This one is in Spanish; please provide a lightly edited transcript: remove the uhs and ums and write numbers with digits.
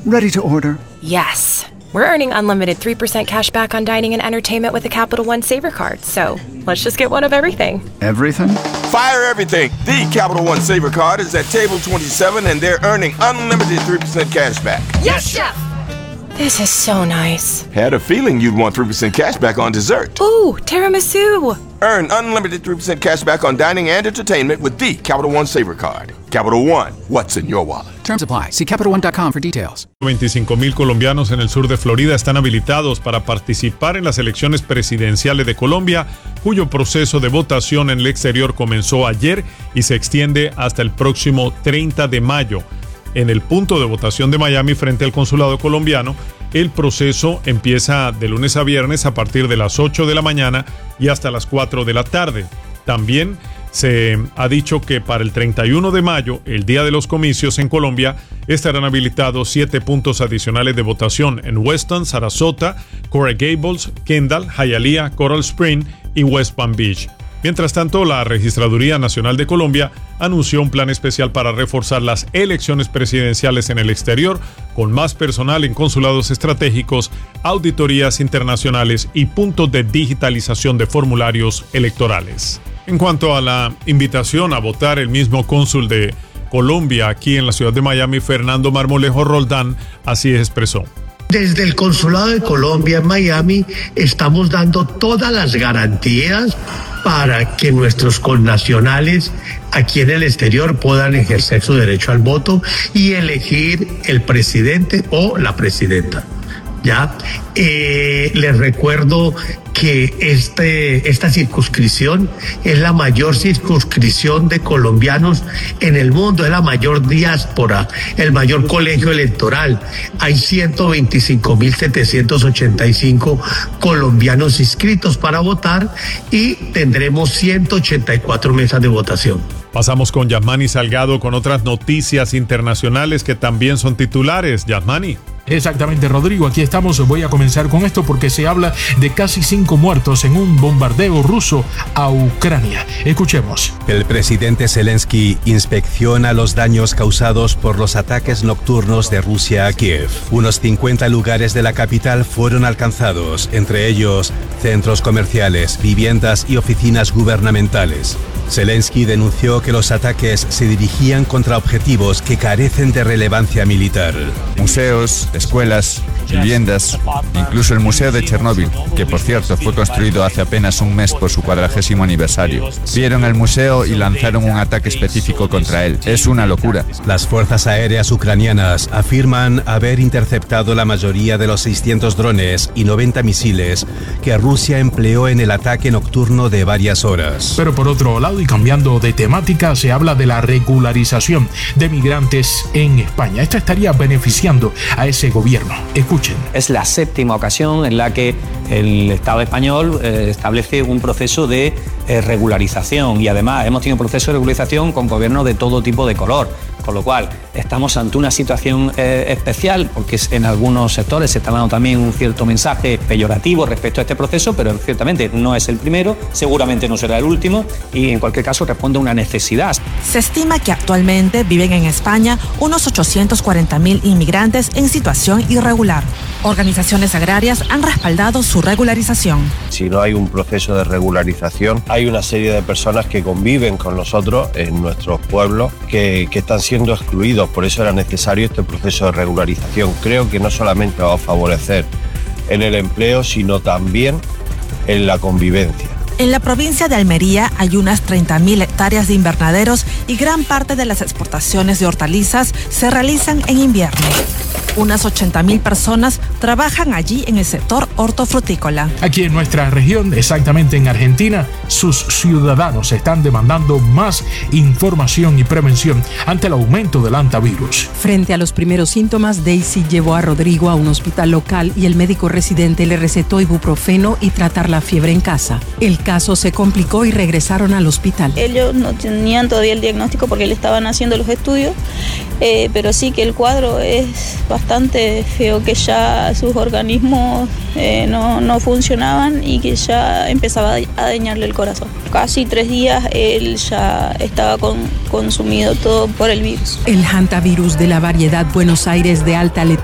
Ready to order. Yes. We're earning unlimited 3% cash back on dining and entertainment with a Capital One Saver card. So let's just get one of everything. Everything? Fire everything. The Capital One Saver card is at table 27 and they're earning unlimited 3% cash back. Yes, Chef! This is so nice. Had a feeling you'd want 3% cash back on dessert. Ooh, tiramisu. Earn unlimited 3% cash back on dining and entertainment with the Capital One Saver card. Capital One, what's in your wallet? Terms apply. See CapitalOne.com for details. 25,000 colombianos en el sur de Florida están habilitados para participar en las elecciones presidenciales de Colombia, cuyo proceso de votación en el exterior comenzó ayer y se extiende hasta el próximo 30 de mayo. En el punto de votación de Miami frente al consulado colombiano, el proceso empieza de lunes a viernes a partir de las 8 de la mañana y hasta las 4 de la tarde. También se ha dicho que para el 31 de mayo, el día de los comicios en Colombia, estarán habilitados 7 puntos adicionales de votación en Weston, Sarasota, Coral Gables, Kendall, Hialeah, Coral Spring y West Palm Beach. Mientras tanto, la Registraduría Nacional de Colombia anunció un plan especial para reforzar las elecciones presidenciales en el exterior, con más personal en consulados estratégicos, auditorías internacionales y puntos de digitalización de formularios electorales. En cuanto a la invitación a votar, el mismo cónsul de Colombia aquí en la ciudad de Miami, Fernando Marmolejo Roldán, así expresó. Desde el Consulado de Colombia en Miami estamos dando todas las garantías para que nuestros connacionales aquí en el exterior puedan ejercer su derecho al voto y elegir el presidente o la presidenta. ¿Ya? Les recuerdo que esta circunscripción es la mayor circunscripción de colombianos en el mundo, es la mayor diáspora, el mayor colegio electoral. Hay 125.785 colombianos inscritos para votar y tendremos 184 mesas de votación. Pasamos con Yasmani Salgado con otras noticias internacionales que también son titulares. Yasmani. Exactamente, Rodrigo, aquí estamos. Voy a comenzar con esto porque se habla de casi 5 muertos en un bombardeo ruso a Ucrania. Escuchemos. El presidente Zelensky inspecciona los daños causados por los ataques nocturnos de Rusia a Kiev. Unos 50 lugares de la capital fueron alcanzados, entre ellos centros comerciales, viviendas y oficinas gubernamentales. Zelensky denunció que los ataques se dirigían contra objetivos que carecen de relevancia militar. Museos, escuelas, viviendas, incluso el Museo de Chernóbil, que por cierto fue construido hace apenas un mes por su 40º aniversario. Vieron el museo y lanzaron un ataque específico contra él. Es una locura. Las fuerzas aéreas ucranianas afirman haber interceptado la mayoría de los 600 drones y 90 misiles que Rusia empleó en el ataque nocturno de varias horas. Pero por otro lado, y cambiando de temática, se habla de la regularización de migrantes en España. Esto estaría beneficiando a ese gobierno. Escuchen. Es la 7ª ocasión en la que el Estado español establece un proceso de regularización, y además hemos tenido un proceso de regularización con gobiernos de todo tipo de color. Con lo cual, estamos ante una situación especial, porque en algunos sectores se está dando también un cierto mensaje peyorativo respecto a este proceso, pero ciertamente no es el primero, seguramente no será el último, y en cualquier caso responde a una necesidad. Se estima que actualmente viven en España unos 840.000 inmigrantes en situación irregular. Organizaciones agrarias han respaldado su regularización. Si no hay un proceso de regularización, hay una serie de personas que conviven con nosotros en nuestros pueblos que están siendo excluidos. Por eso era necesario este proceso de regularización. Creo que no solamente va a favorecer en el empleo, sino también en la convivencia. En la provincia de Almería hay unas 30.000 hectáreas de invernaderos y gran parte de las exportaciones de hortalizas se realizan en invierno. Unas 80.000 personas trabajan allí en el sector hortofrutícola. Aquí en nuestra región, exactamente en Argentina, sus ciudadanos están demandando más información y prevención ante el aumento del hantavirus. Frente a los primeros síntomas, Daisy llevó a Rodrigo a un hospital local y el médico residente le recetó ibuprofeno y tratar la fiebre en casa. El caso se complicó y regresaron al hospital. Ellos no tenían todavía el diagnóstico porque le estaban haciendo los estudios, pero sí que el cuadro es bastante feo, que ya sus organismos no funcionaban y que ya empezaba a dañarle el corazón. Casi 3 días él ya estaba consumido todo por el virus. El hantavirus de la variedad Buenos Aires de alta letalidad